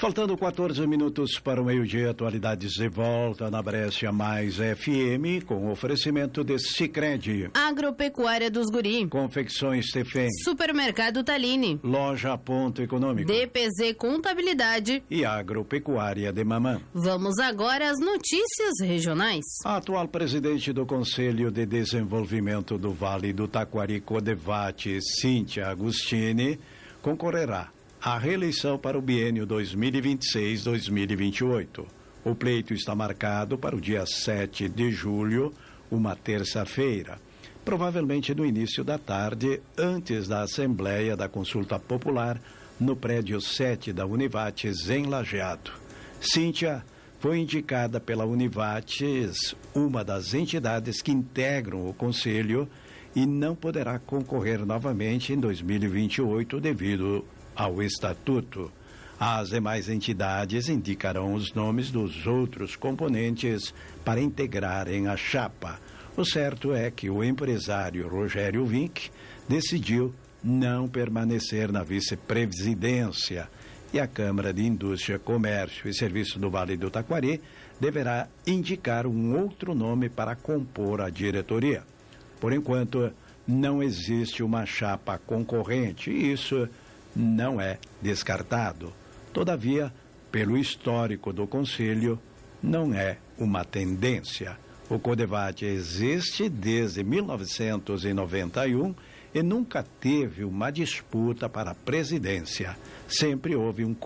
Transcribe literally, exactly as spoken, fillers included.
Faltando quatorze minutos para o meio-dia, atualidades de volta na Brescia Mais F M, com oferecimento de Sicredi. Agropecuária dos Guri. Confecções Tefém. Supermercado Taline. Loja Ponto Econômico. D P Z Contabilidade. E Agropecuária de Mamã. Vamos agora às notícias regionais. A atual presidente do Conselho de Desenvolvimento do Vale do Taquari, Codevate, Cíntia Agostini, concorrerá à reeleição para o biênio dois mil e vinte e seis a dois mil e vinte e oito. O pleito está marcado para o dia sete de julho, uma terça-feira, provavelmente no início da tarde, antes da Assembleia da Consulta Popular, no prédio sete da Univates, em Lajeado. Cíntia foi indicada pela Univates, uma das entidades que integram o Conselho, e não poderá concorrer novamente em dois mil e vinte e oito devido ao Estatuto. As demais entidades indicarão os nomes dos outros componentes para integrarem a chapa. O certo é que o empresário Rogério Vinck decidiu não permanecer na vice-presidência e a Câmara de Indústria, Comércio e Serviço do Vale do Taquari deverá indicar um outro nome para compor a diretoria. Por enquanto, não existe uma chapa concorrente e isso não é descartado. Todavia, pelo histórico do Conselho, não é uma tendência. O Codevate existe desde mil novecentos e noventa e um e nunca teve uma disputa para a presidência. Sempre houve um